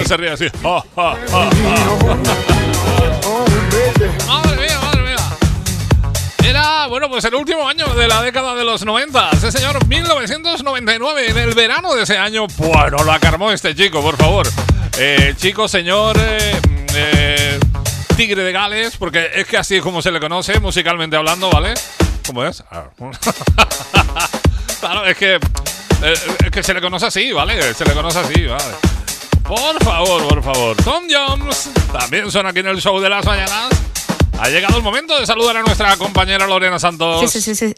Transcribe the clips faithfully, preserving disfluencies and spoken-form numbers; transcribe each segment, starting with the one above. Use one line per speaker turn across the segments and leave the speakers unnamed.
se ríe así. Oh, oh, oh, oh. Madre mía, madre mía. Era, bueno, pues el último año de la década de los noventa. Ese señor, mil novecientos noventa y nueve. En el verano de ese año, bueno, la carmó este chico, por favor. Eh, chico, señor, eh, eh, tigre de Gales, porque es que así es como se le conoce musicalmente hablando, ¿vale? ¿Cómo es? Claro, es que, eh, es que se le conoce así, ¿vale? Se le conoce así, ¿vale? Por favor, por favor. Tom Jones también son aquí en el show de las mañanas. Ha llegado el momento de saludar a nuestra compañera Lorena Santos.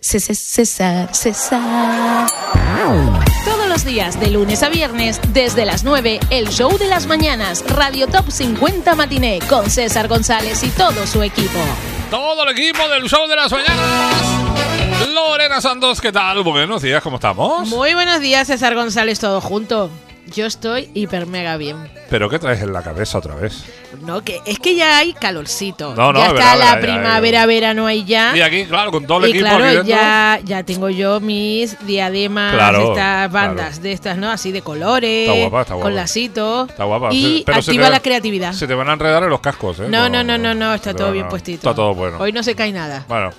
César, César. Todos los días, de lunes a viernes, desde las nueve, el show de las mañanas, Radio Top cincuenta Matiné, con César González y todo su equipo.
Todo el equipo del show de las mañanas. Lorena Santos, ¿qué tal? Buenos días, ¿cómo estamos?
Muy buenos días, César González, todo junto. Yo estoy hiper mega bien.
¿Pero qué traes en la cabeza otra vez?
No, que es que ya hay calorcito.
No, no,
ya
verá,
está la
verá,
primavera,
ya, ya.
verano ahí ya.
Y aquí, claro, con todo el
y
equipo
claro,
aquí dentro.
ya, ya tengo yo mis diademas
Claro,
de estas bandas,
claro.
de estas, ¿no? Así de colores,
Está guapa, está guapa.
con lacitos.
Está guapa.
Y
Pero se
activa
te-
la creatividad.
Se te van a enredar en los cascos, ¿eh?
No, no, no, no, no, está
no,
todo
no,
bien
no.
puestito.
Está todo bueno.
Hoy no se cae nada.
Bueno.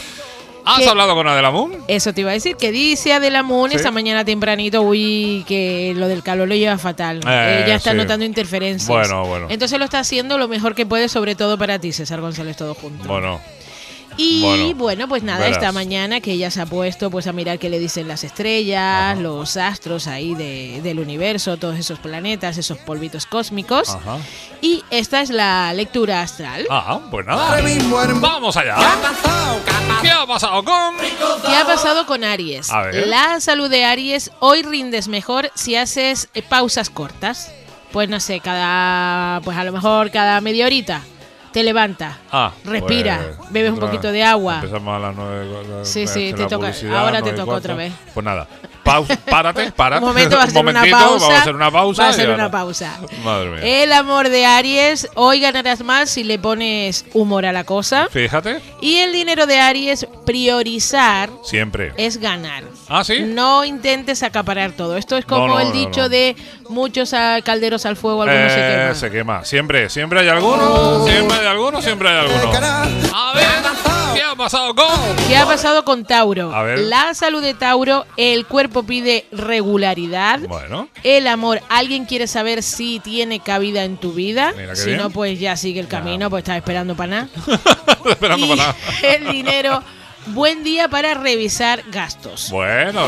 ¿Has
¿Qué?
hablado con Adela Moon?
Eso te iba a decir, que dice Adela Moon
Sí.
esta mañana tempranito, uy, que lo del calor lo lleva fatal.
Eh,
Ella está
sí.
notando interferencias.
Bueno, bueno.
Entonces lo está haciendo lo mejor que puede, sobre todo para ti, César González, todo junto.
Bueno.
Y
bueno,
bueno, pues nada,
verás.
esta mañana que ella se ha puesto pues a mirar qué le dicen las estrellas,
Ajá.
los astros ahí de, del universo, todos esos planetas, esos polvitos cósmicos.
Ajá.
Y esta es la lectura astral.
Ah, pues nada. Vamos allá. ¿Qué ha pasado con...?
¿Qué ha pasado con Aries?
A ver.
La salud de Aries, hoy rindes mejor si haces eh, pausas cortas. Pues no sé, cada, pues a lo mejor cada media horita te levanta,
Ah,
respira,
pues,
bebes un
otra-
poquito de agua.
Empezamos a las nueve. la-
Sí,
la-
sí,
la
te toca.
publicidad,
Ahora te
nueve y
toca
cuarto.
otra vez.
Pues nada. Pausa, párate, párate.
Un momento, va a ser una
momentito,
pausa.
Vamos a hacer una pausa.
Va a
y
ser
ahora-
una pausa.
Madre mía.
El amor de Aries, hoy ganarás más si le pones humor a la cosa.
Fíjate,
Y el dinero de Aries, priorizar
siempre.
es ganar.
¿Ah, sí?
No intentes acaparar todo. Esto es como
No, no,
el
no,
dicho
no.
de muchos ah, calderos al fuego, algunos se
Eh,
queman.
se quema. Siempre, siempre hay alguno. Siempre hay alguno, siempre hay alguno. A ver, ¿qué ha pasado con...?
¿Qué ha pasado con Tauro?
A ver.
La salud de Tauro, el cuerpo pide regularidad.
Bueno,
El amor, alguien quiere saber si tiene cabida en tu vida.
Mira qué
Si
bien.
no, pues ya sigue el camino, pues estás esperando para nada.
esperando
Y
para nada.
el dinero, buen día para revisar gastos.
Bueno,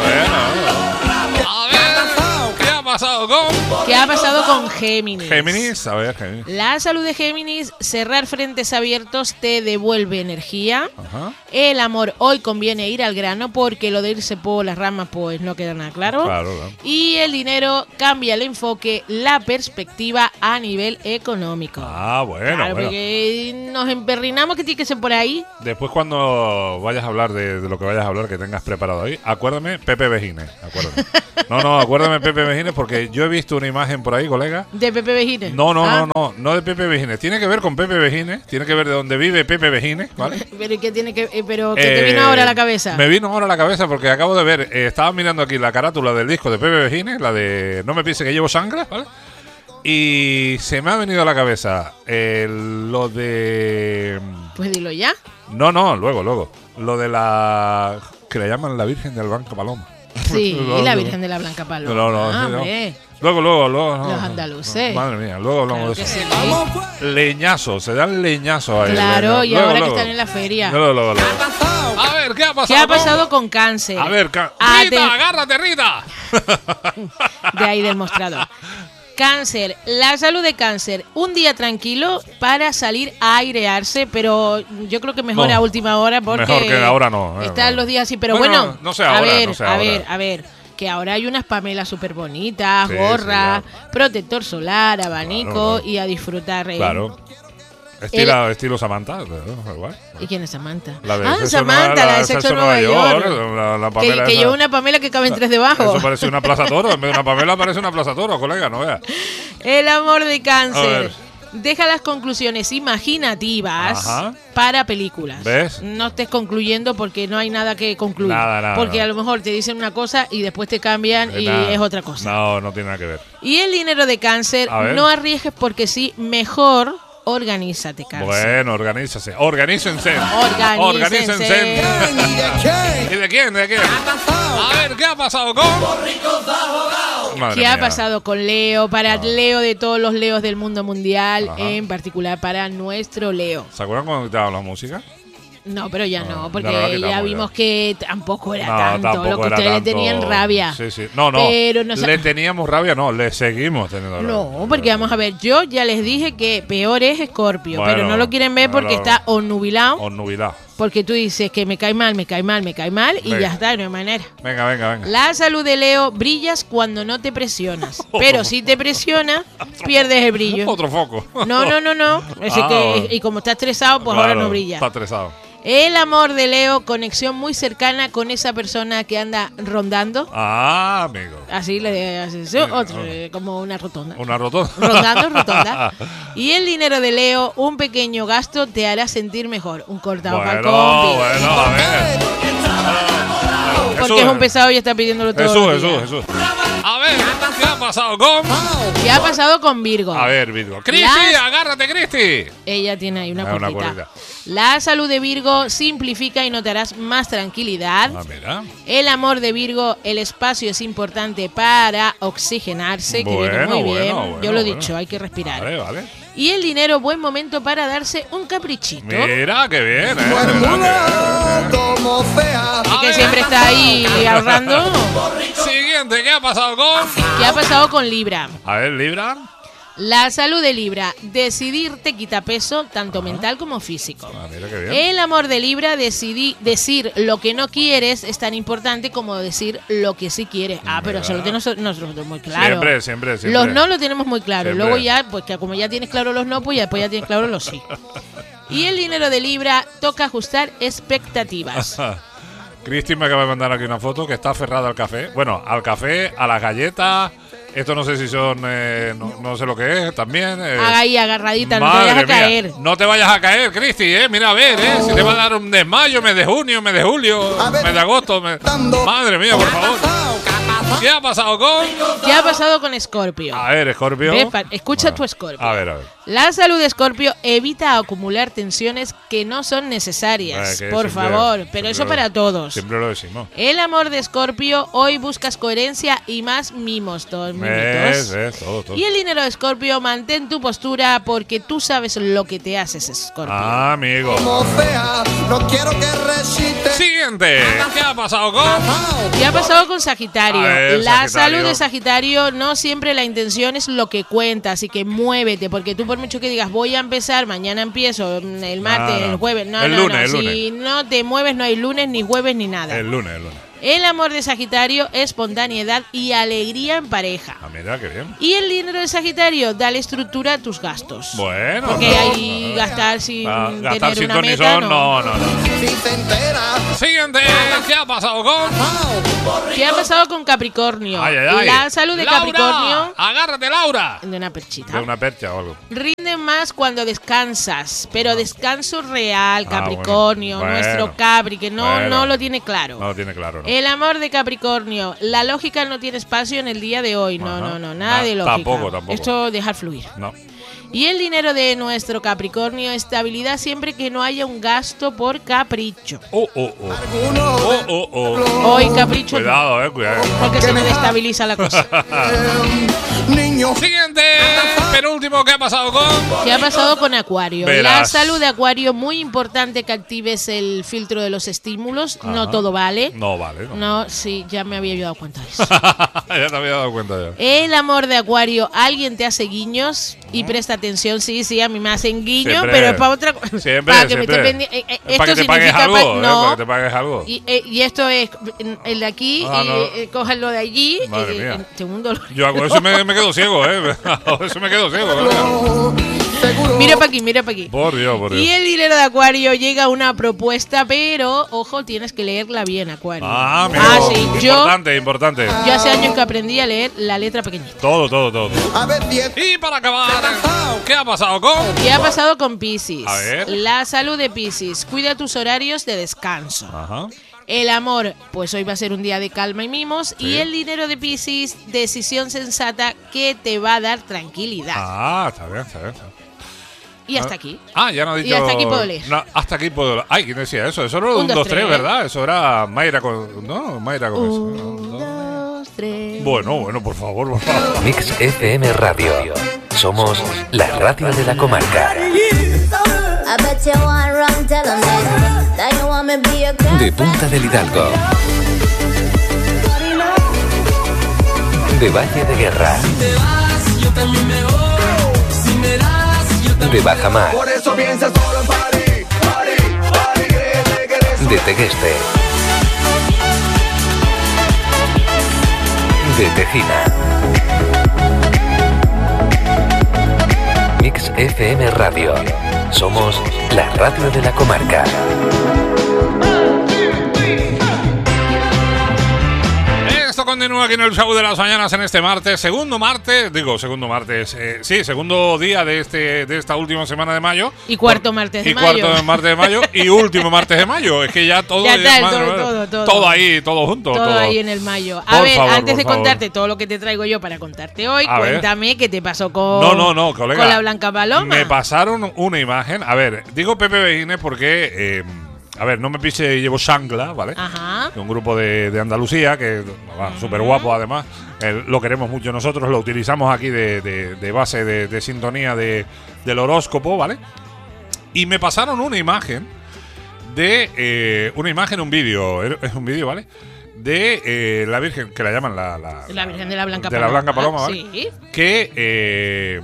bueno. A ver, ¿qué ha pasado con...?
¿Qué ha pasado con Géminis?
Géminis, a ver, Géminis.
La salud de Géminis, cerrar frentes abiertos te devuelve energía.
Ajá.
El amor, hoy conviene ir al grano porque lo de irse por las ramas pues no queda nada claro.
Claro, claro.
Y el dinero, cambia el enfoque, la perspectiva a nivel económico.
Ah, bueno,
claro,
bueno.
porque nos emperrinamos que tiene que ser por ahí.
Después cuando vayas a hablar de, de lo que vayas a hablar, que tengas preparado ahí, acuérdame Pepe Vejines, acuérdame. No, no, acuérdame Pepe Vejines porque yo he visto una imagen por ahí, colega.
De Pepe Vejines.
No, no,
Ah,
no, no, no de Pepe Vejines. Tiene que ver con Pepe Vejines, tiene que ver de dónde vive Pepe Vejines, ¿vale?
Pero ¿y qué tiene que eh, pero qué te
Eh,
vino ahora a la cabeza?
Me vino ahora a la cabeza porque acabo de ver, eh, estaba mirando aquí la carátula del disco de Pepe Vejines, la de No me piense que llevo sangre, ¿vale? Y se me ha venido a la cabeza eh, lo de...
Pues dilo ya.
No, no, luego, luego. Lo de la... que le llaman la Virgen del Blanco Paloma.
Sí,
No,
y la
no.
Virgen de la Blanca Paloma.
No, no,
Ah,
no.
hombre.
Luego, luego, luego. no,
Los
no,
andaluces.
no, madre mía, luego hablamos
Claro
de
que
eso.
sí.
Leñazo, se dan leñazos ahí.
Claro,
leña-
y
luego,
ahora que
luego.
están en la feria.
Luego, luego, luego. A ver, ¿qué ha pasado?
¿Qué ha
con-
pasado con Cáncer?
A ver, ca-
Aten-
Rita, agárrate, Rita.
De ahí del mostrador. Cáncer, la salud de Cáncer, un día tranquilo para salir a airearse, pero yo creo que mejor
No,
a última hora porque
mejor que ahora no, eh,
están
no.
los días así, pero
Bueno,
bueno,
no sé
a
ahora,
ver,
no sé
a
ahora.
ver, a ver, que ahora hay unas Pamelas súper bonitas,
Sí,
gorra,
sí,
protector solar, abanico
Claro, claro.
y a disfrutar. eh.
Claro. Estilo, estilo Samantha. ¿no? Igual.
¿Y quién es Samantha?
La de
ah,
Sexo
Samantha,
Nueva-
la de Sexo Nueva York.
La, la
Que,
Pamela
que
esa.
lleva una Pamela que caben tres debajo.
Eso parece una plaza toro. En vez de una Pamela parece una plaza toro, colega, no veas.
El amor de
A
Cáncer.
ver.
Deja las conclusiones imaginativas
Ajá.
para películas.
¿Ves?
No estés concluyendo porque no hay nada que concluir.
Nada, nada,
porque
nada.
a lo mejor te dicen una cosa y después te cambian
Eh,
y
nada.
es otra cosa.
No, no tiene nada que ver.
Y el dinero de cáncer,
A ver.
no arriesgues porque sí, mejor organízate, cáncer.
Bueno, organízase. Organícense.
Organícense.
Organícense. ¿Y de quién? ¿De quién? A ver, ¿qué ha pasado con...? Madre
¿Qué ha
mía.
pasado con Leo? Para
No.
Leo de todos los Leos del mundo mundial,
Ajá.
en particular para nuestro Leo.
¿Se acuerdan cuando quitaban la música?
No, pero ya
No,
no,
ya
porque
no la
ya
quitamos,
vimos
ya.
que tampoco era
No,
tanto.
tampoco
Lo que
era
ustedes
tanto.
le tenían rabia.
Sí, sí. No, no.
Pero no sa-
le teníamos rabia, no. Le seguimos teniendo rabia.
No, porque vamos a ver, yo ya les dije que peor es Escorpio,
Bueno,
pero no lo quieren ver porque
bueno.
está onnubilado,
O nubilado.
porque tú dices que me cae mal, me cae mal, me cae mal y
Venga.
ya está, no hay manera.
Venga, venga, venga.
La salud de Leo, brillas cuando no te presionas, pero si te presiona, pierdes el brillo.
Otro foco.
No, no, no, no. Ese
Ah,
que,
bueno.
y como está estresado, pues
Claro,
ahora no brilla.
Está estresado.
El amor de Leo, conexión muy cercana con esa persona que anda rondando.
Ah, amigo.
Así le hace
Sí,
otro,
ah.
eh, como una rotonda.
Una rotonda.
Rondando, rotonda. Y el dinero de Leo, un pequeño gasto te hará sentir mejor. Un cortado para el
Bueno,
compi.
bueno, a ver.
Porque
Jesús,
es un pesado y está pidiéndolo todo.
Jesús, Jesús, Jesús. A ver, ¿qué ha pasado con...?
¿Qué ha pasado con Virgo?
A ver, Virgo. ¡Cristi,
Las-
agárrate, Cristi!
Ella tiene ahí una
Ah, una
curvita.
curvita.
La salud de Virgo simplifica y notarás más tranquilidad.
Ah, mira.
El amor de Virgo, el espacio es importante para oxigenarse, que viene
Bueno,
muy bien.
bueno, bueno,
Yo lo he
bueno.
dicho, hay que respirar.
Vale, vale.
Y el dinero, buen momento para darse un caprichito.
Mira, qué bien, ¿eh?
Muermula como fea.
Y
A
que
ver.
siempre está ahí ahorrando.
Siguiente, ¿qué ha pasado con...?
¿Qué ha pasado con Libra?
A ver, Libra.
La salud de Libra, decidir te quita peso, tanto mental como físico.
Ah, mira, qué bien.
El amor de Libra, decidí, decir lo que no quieres es tan importante como decir lo que sí quieres. Ah, pero eso lo tenemos nosotros muy claro.
Siempre, siempre, siempre.
Los no lo tenemos muy claro.
Siempre.
Luego ya, pues que como ya tienes claro los no, pues ya después ya tienes claro los sí. Y el dinero de Libra, toca ajustar expectativas.
Cristi me acaba de mandar aquí una foto que está aferrada al café. Bueno, al café, a las galletas. Esto no sé si son, eh, no, no sé lo que es también. eh.
Ahí agarradita, no te
Madre
vayas a
mía,
caer.
No te vayas a caer, Cristi, eh. Mira, a ver, eh. Si te va a dar un mes de mayo, mes de junio, mes de julio,
A ver.
mes de agosto. mes-
Dando.
Madre mía, por favor. ¿Qué ha pasado con...?
¿Qué ha pasado con Escorpio?
A ver, Escorpio.
Ve, pa- escucha
Bueno,
tu Escorpio.
A ver, a ver.
La salud de Escorpio evita acumular tensiones que no son necesarias.
Eh, que
Por
siempre-
favor, pero
siempre
eso
lo-
para todos.
Siempre lo decimos.
El amor de Escorpio, hoy buscas coherencia y más mimos, todos mimitos.
Es, es, todo, todo.
Y el dinero de Escorpio, mantén tu postura porque tú sabes lo que te haces, Escorpio.
Ah, amigo.
Como fea. No quiero que recite.
Siguiente. ¿Qué ha pasado con...?
¿Qué ha pasado con Sagitario?
A ver,
la
Sagitario.
salud de Sagitario, no siempre la intención es lo que cuenta, así que muévete, porque tú por mucho que digas voy a empezar, mañana empiezo, mm, el martes,
No, no.
el jueves, no,
El
no,
lunes,
no,
el
si no te mueves no hay lunes, ni jueves, ni nada.
El lunes, el lunes.
El amor de Sagitario, espontaneidad y alegría en pareja.
Ah, mira, qué bien.
Y el dinero de Sagitario, dale estructura a tus gastos.
Bueno.
Porque
no,
ahí
no, no.
gastar sin
Ah, gastar
tener
sin
una
ton ni
meta,
son,
no.
no, no, no.
Si se entera.
Siguiente. ¿Qué ha pasado con...?
¿Qué ha pasado con Capricornio?
Ay, ay, ay.
La salud de
Laura,
Capricornio,
agárrate, Laura.
de una perchita.
De una percha o algo.
Rinde más cuando descansas, pero descanso real,
Ah,
Capricornio,
bueno,
nuestro
bueno,
Capri, que no,
bueno.
no lo tiene claro.
No lo tiene claro, ¿no?
El amor de Capricornio, la lógica no tiene espacio en el día de hoy, no,
Ajá.
no, no, nada
Na-
de lógica.
tampoco, tampoco.
Esto dejar fluir.
No.
Y el dinero de nuestro Capricornio, estabilidad siempre que no haya un gasto por capricho.
Oh, oh, oh.
Uno.
Oh, oh, oh.
Hoy capricho no,
Cuidado, eh, cuidado.
porque se me destabiliza la cosa.
Niño.
Siguiente. Penúltimo, ¿qué ha pasado con...?
¿Qué ha pasado con Acuario?
Verás.
La salud de Acuario, muy importante que actives el filtro de los estímulos. No
Ajá.
todo vale.
No vale, no.
No, sí, ya me había yo dado cuenta de eso.
Ya te había dado cuenta ya.
El amor de Acuario, alguien te hace guiños y presta atención. Sí, sí, a mí me hacen guiño,
Siempre.
pero es para otra cosa.
Siempre,
Para que me
siempre.
esté pendiente. Eh, eh,
Es para
esto
que te pagues
significa
algo,
pa-
eh,
no.
para que te pagues algo.
Y, eh, y esto es el de aquí
Ah,
y
no.
eh, cojan lo de allí.
Madre
eh,
mía.
eh, tengo un dolor.
Yo hago eso me, me quedo ciego, ¿eh? Hago eso me quedo ciego. ¿verdad?
seguro.
Mira para aquí, mira para aquí.
Por Dios, por Dios.
Y el dinero de Acuario llega a una propuesta, pero, ojo, tienes que leerla bien, Acuario.
Ah, mira.
Ah, sí. Yo,
Importante, importante.
yo hace años que aprendí a leer la letra pequeñita.
Todo, todo, todo. todo.
A ver, diez.
Y para acabar, ¿qué ha pasado con?
¿Qué ha pasado con Piscis?
A ver.
La salud de Piscis. Cuida tus horarios de descanso.
Ajá.
El amor, pues hoy va a ser un día de calma y mimos.
Sí.
Y el dinero de Piscis, decisión sensata que te va a dar tranquilidad.
Ah, está bien, está bien. Está bien.
Y hasta aquí.
Ah, ya no he
Y
dicho.
hasta aquí puedo leer.
No, hasta aquí puedo leer. Ay, ¿quién decía eso? Eso era un,
Un, dos,
dos, tres,
tres.
¿verdad? Eso era Mayra con. No, Mayra con eso.
Un, dos, tres.
Bueno, bueno, por favor, por favor.
Mix F M Radio. Somos la radio de la comarca.
I bet you want rum, tell 'em that, that you want me be a girl.
De Punta del Hidalgo. De Valle de Guerra. De Bajamar.
Por eso piensas solo en party, party, party, créeme que eres
De Tegueste. De Tejina. Mix F M Radio. Somos la radio de la comarca.
Esto continúa aquí en el show de las mañanas en este martes, segundo martes, digo segundo martes, eh, sí, segundo día de este de esta última semana de mayo.
Y cuarto martes de
y
mayo.
Y cuarto martes de mayo y último martes de mayo. Es que ya todo
Ya
es
está,
madre,
todo,
madre,
todo, todo.
todo ahí, todo junto.
Todo,
todo.
ahí en el mayo. A
Por
ver,
favor,
antes
por
de
favor.
contarte todo lo que te traigo yo para contarte hoy,
A ver.
cuéntame qué te pasó con,
No, no, no, colega.
con la Blanca Paloma.
Me pasaron una imagen. A ver, digo Pepe Beines porque, eh, a ver, no me pise, llevo Shangla, ¿vale?
Ajá.
Un grupo de, de Andalucía que va súper guapo además. Eh, lo queremos mucho nosotros, lo utilizamos aquí de, de- de base de, de sintonía de, del horóscopo, ¿vale? Y me pasaron una imagen de eh, una imagen, un vídeo, es un vídeo, ¿vale? De eh, la Virgen, que la llaman la, la,
La Virgen de la Blanca
de
Paloma.
la Blanca Paloma, ¿vale?
Sí.
Que eh,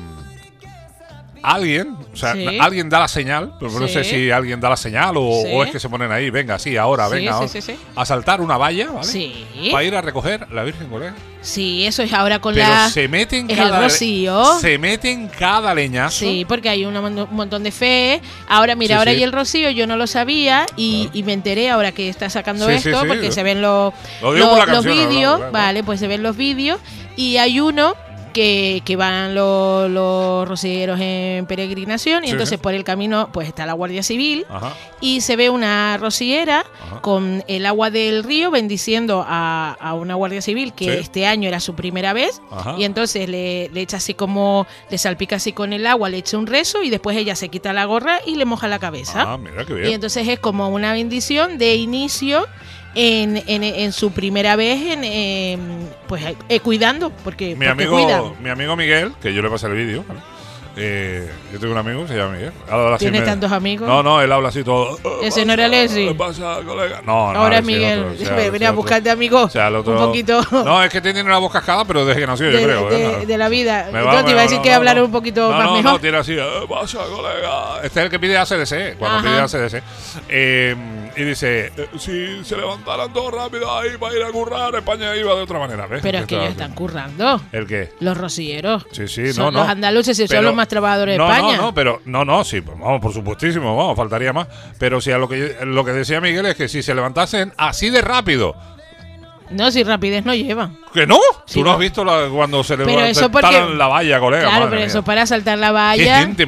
alguien, o sea,
Sí.
alguien da la señal, pero no
Sí.
sé si alguien da la señal o,
Sí.
o es que se ponen ahí, venga, sí, ahora,
Sí,
venga,
sí,
ahora,
sí, sí.
a saltar una valla, ¿vale?
Sí.
Para ir a recoger la Virgen, colega.
Sí, eso es ahora con
Pero
la...
se meten
es
cada
el rocío.
se meten cada leñazo.
Sí, porque hay una mon- un montón de fe. Ahora, mira,
Sí,
ahora
sí.
y el rocío, yo no lo sabía y, y me enteré ahora que está sacando
Sí, sí,
esto,
sí.
porque se ven los,
Lo digo
los,
por la
los
canción,
vídeos,
¿no? Claro.
vale, pues se ven los vídeos y hay uno que, que van los, los rocieros en peregrinación y
Sí,
entonces
sí.
por el camino pues está la Guardia Civil
Ajá.
y se ve una rociera
Ajá.
con el agua del río bendiciendo a, a una Guardia Civil que
Sí.
este año era su primera vez
Ajá.
y entonces le, le echa así como, le salpica así con el agua, le echa un rezo y después ella se quita la gorra y le moja la cabeza.
Ah, mira qué
Y
bien.
entonces es como una bendición de inicio en, en, en su primera vez en, en, pues eh, cuidando, porque,
Mi
porque
amigo,
cuida.
mi amigo Miguel, que yo le pasé el vídeo, ¿vale? Eh, yo tengo un amigo que se llama Miguel. Habla así,
¿Tiene
me-
tantos amigos?
No, no, él habla así todo.
Ese no era Leslie.
¿Qué pasa, colega? No, no.
Ahora
ese
Miguel,
otro, ese
me
otro,
venía a
ese
buscarte
otro.
amigo
O sea, el otro-
un poquito
No, es que tiene la voz cascada, pero desde que nació,
de,
yo creo.
de-
¿eh?
de la vida.
Me va,
Entonces te
me
iba a
va,
decir
no,
que
no,
hablar
no.
un poquito
no,
más
no,
mejor.
No, tiene así, eh, pasa, colega. Este es el que pide A C D C, cuando
Ajá.
pide A C D C. Eh, y dice, eh, si se levantaran todos rápido ahí para ir a currar, España iba de otra manera. ¿ves?
Pero es que
Esto-
ellos están currando.
¿El qué?
Los rocieros.
Sí, sí,
Son
no, no.
los andaluces y
Pero-
son los más trabajadores
no,
de España.
No, no, pero no, no, sí, pues vamos, por supuestísimo, vamos, faltaría más. Pero si a lo que lo que decía Miguel es que si se levantasen así de rápido,
No, si rapidez no llevan.
¿que no?
Sí,
¿Tú no has
no.
visto la- cuando se
Pero
levantan
eso porque-
la valla, colega?
Claro,
Madre
pero
mía.
eso para saltar la
Qué
valla.
gente